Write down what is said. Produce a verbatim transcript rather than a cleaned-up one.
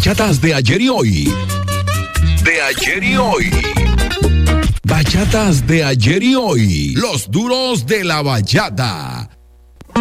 bachatas de ayer y hoy. De ayer y hoy. Bachatas de ayer y hoy. Los duros de la bachata.